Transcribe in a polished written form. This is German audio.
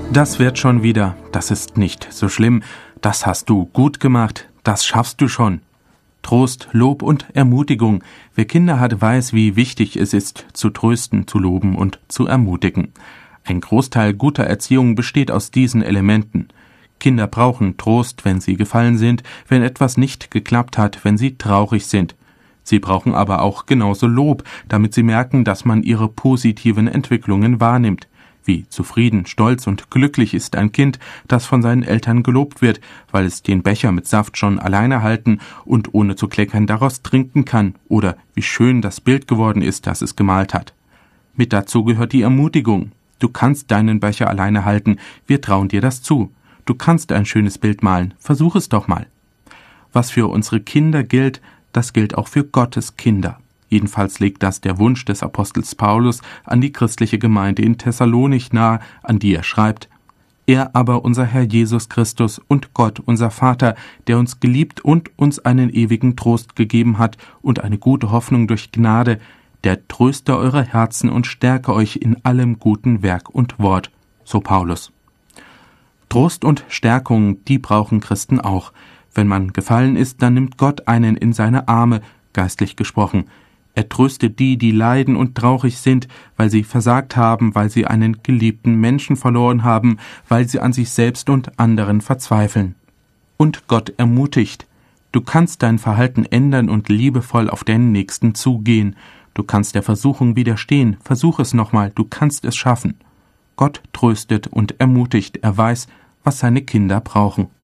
Das wird schon wieder, das ist nicht so schlimm, das hast du gut gemacht, das schaffst du schon. Trost, Lob und Ermutigung. Wer Kinder hat, weiß, wie wichtig es ist, zu trösten, zu loben und zu ermutigen. Ein Großteil guter Erziehung besteht aus diesen Elementen. Kinder brauchen Trost, wenn sie gefallen sind, wenn etwas nicht geklappt hat, wenn sie traurig sind. Sie brauchen aber auch genauso Lob, damit sie merken, dass man ihre positiven Entwicklungen wahrnimmt. Wie zufrieden, stolz und glücklich ist ein Kind, das von seinen Eltern gelobt wird, weil es den Becher mit Saft schon alleine halten und ohne zu kleckern daraus trinken kann, oder wie schön das Bild geworden ist, das es gemalt hat. Mit dazu gehört die Ermutigung. Du kannst deinen Becher alleine halten, wir trauen dir das zu. Du kannst ein schönes Bild malen, versuch es doch mal. Was für unsere Kinder gilt, das gilt auch für Gottes Kinder. Jedenfalls legt das der Wunsch des Apostels Paulus an die christliche Gemeinde in Thessalonich nahe, an die er schreibt: Er aber, unser Herr Jesus Christus und Gott, unser Vater, der uns geliebt und uns einen ewigen Trost gegeben hat und eine gute Hoffnung durch Gnade, der tröste eure Herzen und stärke euch in allem guten Werk und Wort. So Paulus. Trost und Stärkung, die brauchen Christen auch. Wenn man gefallen ist, dann nimmt Gott einen in seine Arme, geistlich gesprochen. Er tröstet die, die leiden und traurig sind, weil sie versagt haben, weil sie einen geliebten Menschen verloren haben, weil sie an sich selbst und anderen verzweifeln. Und Gott ermutigt. Du kannst dein Verhalten ändern und liebevoll auf deinen Nächsten zugehen. Du kannst der Versuchung widerstehen. Versuch es nochmal, du kannst es schaffen. Gott tröstet und ermutigt. Er weiß, was seine Kinder brauchen.